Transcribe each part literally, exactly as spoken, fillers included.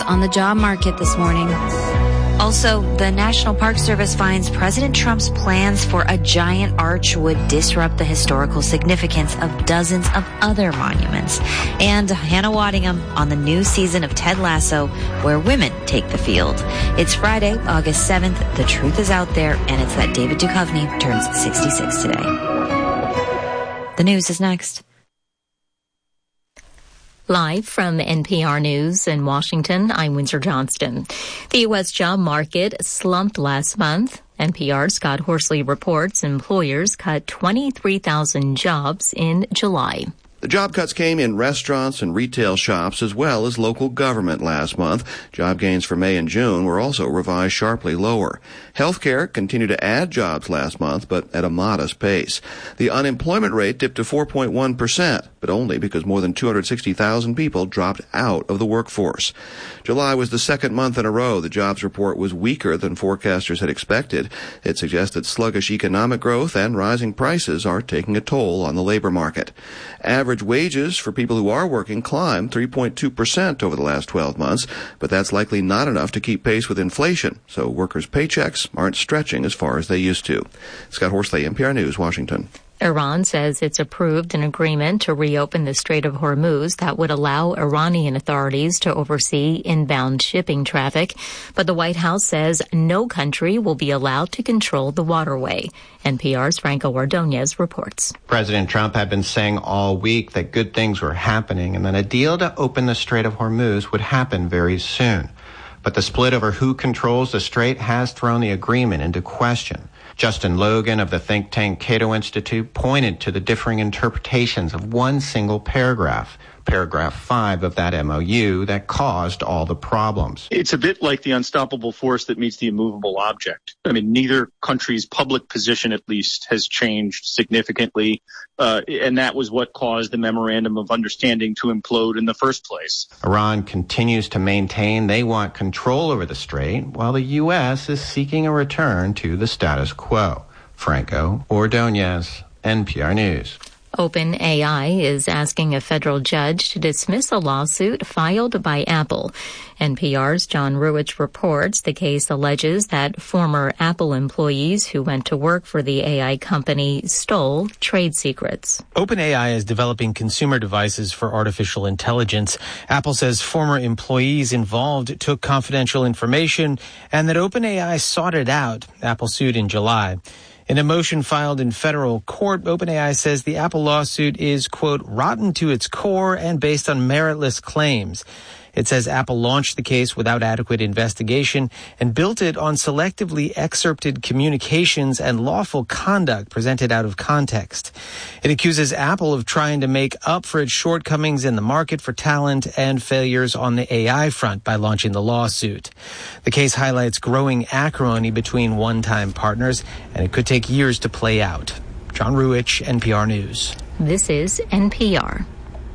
on the job market this morning. Also, the National Park Service finds President Trump's plans for a giant arch would disrupt the historical significance of dozens of other monuments. And Hannah Waddingham on the new season of Ted Lasso, where women take the field. It's Friday, August seventh. The truth is out there, and it's that David Duchovny turns sixty-six today. The news is next. Live from N P R News in Washington, I'm Windsor Johnston. The U S job market slumped last month. N P R's Scott Horsley reports employers cut twenty-three thousand jobs in July. The job cuts came in restaurants and retail shops as well as local government last month. Job gains for May and June were also revised sharply lower. Healthcare continued to add jobs last month, but at a modest pace. The unemployment rate dipped to four point one percent, but only because more than two hundred sixty thousand people dropped out of the workforce. July was the second month in a row the jobs report was weaker than forecasters had expected. It suggests that sluggish economic growth and rising prices are taking a toll on the labor market. Average wages for people who are working climbed three point two percent over the last twelve months, but that's likely not enough to keep pace with inflation, so workers' paychecks aren't stretching as far as they used to. Scott Horsley, N P R News, Washington. Iran says it's approved an agreement to reopen the Strait of Hormuz that would allow Iranian authorities to oversee inbound shipping traffic. But the White House says no country will be allowed to control the waterway. N P R's Franco Ordonez reports. President Trump had been saying all week that good things were happening and that a deal to open the Strait of Hormuz would happen very soon. But the split over who controls the strait has thrown the agreement into question. Justin Logan of the think tank Cato Institute pointed to the differing interpretations of one single paragraph, paragraph five of that M O U, that caused all the problems. It's a bit like the unstoppable force that meets the immovable object. I mean, neither country's public position, at least, has changed significantly, uh, and that was what caused the memorandum of understanding to implode in the first place. Iran continues to maintain they want control over the strait, while the U S is seeking a return to the status quo. Franco Ordonez, N P R News. OpenAI is asking a federal judge to dismiss a lawsuit filed by Apple. N P R's John Ruwitch reports the case alleges that former Apple employees who went to work for the A I company stole trade secrets. OpenAI is developing consumer devices for artificial intelligence. Apple says former employees involved took confidential information and that OpenAI sought it out. Apple sued in July. In a motion filed in federal court, OpenAI says the Apple lawsuit is, quote, rotten to its core and based on meritless claims. It says Apple launched the case without adequate investigation and built it on selectively excerpted communications and lawful conduct presented out of context. It accuses Apple of trying to make up for its shortcomings in the market for talent and failures on the A I front by launching the lawsuit. The case highlights growing acrimony between one-time partners, and it could take years to play out. John Ruwitch, N P R News. This is N P R.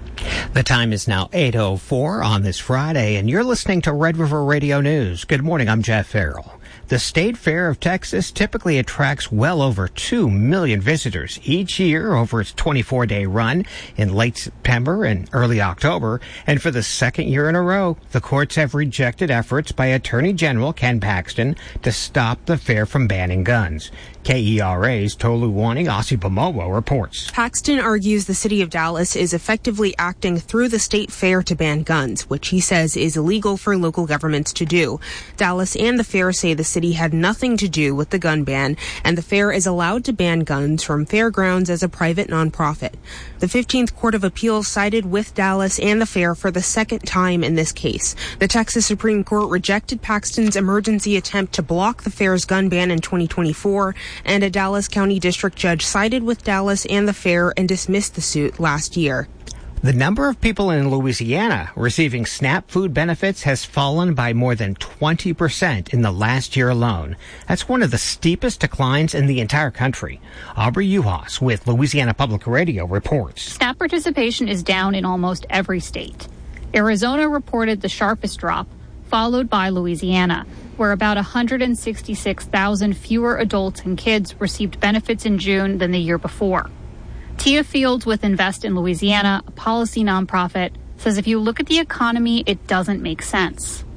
The time is now eight oh four on this Friday, and you're listening to Red River Radio News. Good morning, I'm Jeff Farrell. The State Fair of Texas typically attracts well over two million visitors each year over its twenty-four day run in late September and early October. And for the second year in a row, the courts have rejected efforts by Attorney General Ken Paxton to stop the fair from banning guns. K E R A's Toluwani Asipamowo reports. Paxton argues the city of Dallas is effectively acting through the state fair to ban guns, which he says is illegal for local governments to do. Dallas and the fair say the city had nothing to do with the gun ban, and the fair is allowed to ban guns from fairgrounds as a private nonprofit. The fifteenth Court of Appeals sided with Dallas and the fair for the second time in this case. The Texas Supreme Court rejected Paxton's emergency attempt to block the fair's gun ban in twenty twenty-four, and a Dallas County District Judge sided with Dallas and the fair and dismissed the suit last year. The number of people in Louisiana receiving SNAP food benefits has fallen by more than twenty percent in the last year alone. That's one of the steepest declines in the entire country. Aubrey Uhas with Louisiana Public Radio reports. SNAP participation is down in almost every state. Arizona reported the sharpest drop, followed by Louisiana, where about one hundred sixty-six thousand fewer adults and kids received benefits in June than the year before. Tia Fields with Invest in Louisiana, a policy nonprofit, says if you look at the economy, it doesn't make sense.